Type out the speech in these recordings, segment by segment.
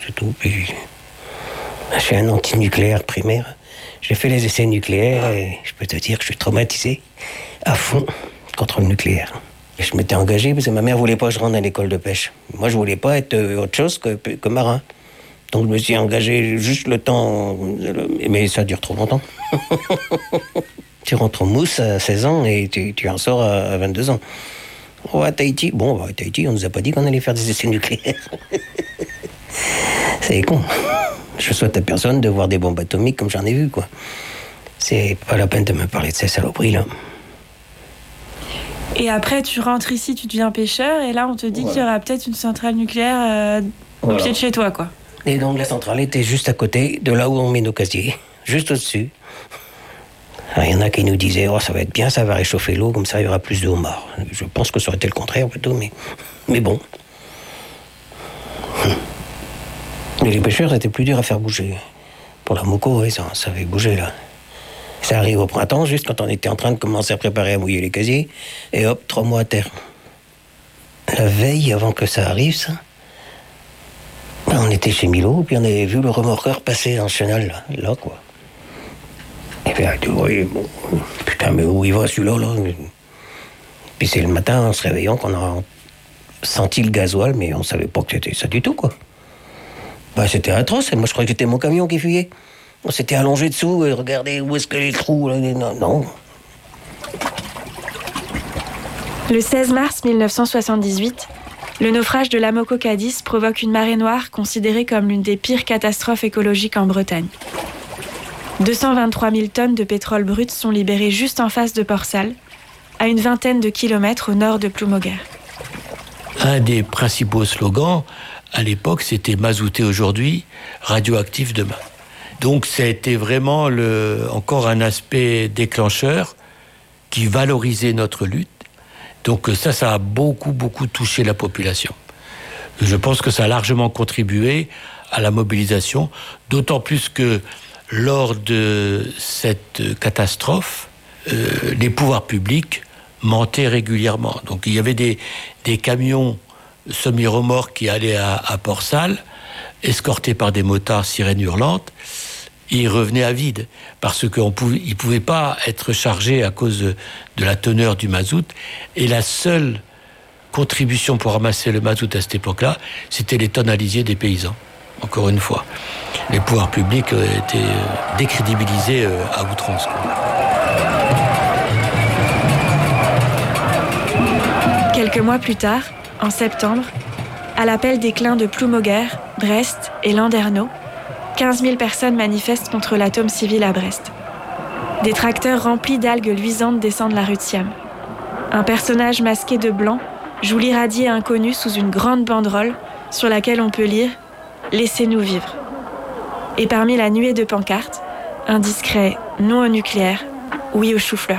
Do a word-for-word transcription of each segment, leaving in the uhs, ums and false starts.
c'est tout. Puis, je suis un anti-nucléaire primaire. J'ai fait les essais nucléaires et je peux te dire que je suis traumatisé à fond contre le nucléaire. Et je m'étais engagé parce que ma mère voulait pas que je rentre à l'école de pêche. Moi, je voulais pas être autre chose que, que marin. Donc je me suis engagé juste le temps, mais ça dure trop longtemps. Tu rentres en mousse à seize ans et tu, tu en sors à vingt-deux ans. Oh, à Tahiti, bon, bah, à Tahiti, on nous a pas dit qu'on allait faire des essais nucléaires. C'est con. Je souhaite à personne de voir des bombes atomiques comme j'en ai vu, quoi. C'est pas la peine de me parler de ces saloperies, là. Et après, tu rentres ici, tu deviens pêcheur, et là, on te dit voilà. qu'il y aura peut-être une centrale nucléaire euh, au voilà. pied de chez toi, quoi. Et donc, la centrale était juste à côté de là où on met nos casiers, juste au-dessus. Il y en a qui nous disaient, oh, ça va être bien, ça va réchauffer l'eau, comme ça, il y aura plus de homards. Je pense que ça aurait été le contraire, plutôt, mais, mais bon. Mais les pêcheurs, c'était plus dur à faire bouger. Pour la Moco, oui, ça, ça avait bougé, là. Ça arrive au printemps, juste quand on était en train de commencer à préparer à mouiller les casiers, et hop, trois mois à terre. La veille, avant que ça arrive, ça, ben, on était chez Milo, puis on avait vu le remorqueur passer dans le chenal, là, là quoi. Et puis, tu vois, bon, putain, mais où il va, celui-là, là? Puis c'est le matin, en se réveillant, qu'on a senti le gasoil, mais on savait pas que c'était ça du tout, quoi. Ben, c'était atroce, moi je croyais que c'était mon camion qui fuyait. On s'était allongé dessous et regardez où est-ce que les trous, là, non, non. Le seize mars mille neuf cent soixante-dix-huit, le naufrage de l'Amoco Cadiz provoque une marée noire considérée comme l'une des pires catastrophes écologiques en Bretagne. deux cent vingt-trois mille tonnes de pétrole brut sont libérées juste en face de Port-Salle, à une vingtaine de kilomètres au nord de Ploumoguer. Un des principaux slogans, à l'époque, c'était « mazouté aujourd'hui, radioactif demain ». Donc ça a été vraiment le, encore un aspect déclencheur qui valorisait notre lutte. Donc ça, ça a beaucoup, beaucoup touché la population. Je pense que ça a largement contribué à la mobilisation, d'autant plus que lors de cette catastrophe, euh, les pouvoirs publics mentaient régulièrement. Donc il y avait des, des camions semi-remorques qui allaient à, à Port-Salle, escortés par des motards sirènes hurlantes. Ils revenaient à vide, parce qu'ils ne pouvaient pas être chargés à cause de, de la teneur du mazout. Et la seule contribution pour ramasser le mazout à cette époque-là, c'était les tonnes à lisier des paysans. Encore une fois, les pouvoirs publics étaient décrédibilisés à outrance, quoi. Quelques mois plus tard, en septembre, à l'appel des clins de Ploumoguer, Brest et Landerneau, quinze mille personnes manifestent contre l'atome civil à Brest. Des tracteurs remplis d'algues luisantes descendent la rue de Siam. Un personnage masqué de blanc joue l'irradié inconnu sous une grande banderole sur laquelle on peut lire « Laissez-nous vivre ». Et parmi la nuée de pancartes, un discret « Non au nucléaire, oui au chou-fleur ».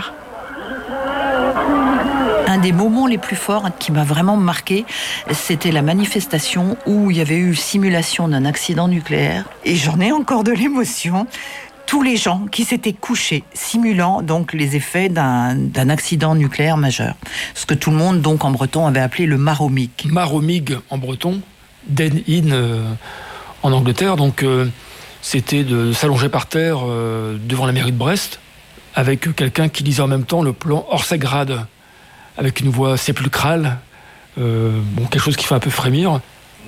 Un des moments les plus forts qui m'a vraiment marqué, c'était la manifestation où il y avait eu simulation d'un accident nucléaire. Et j'en ai encore de l'émotion. Tous les gens qui s'étaient couchés, simulant donc les effets d'un, d'un accident nucléaire majeur. Ce que tout le monde, donc en breton, avait appelé le maromig. Maromig en breton, den in euh, en Angleterre. Donc euh, c'était de s'allonger par terre euh, devant la mairie de Brest, avec quelqu'un qui lisait en même temps le plan Orsegrad, avec une voix sépulcrale, euh, bon, quelque chose qui fait un peu frémir.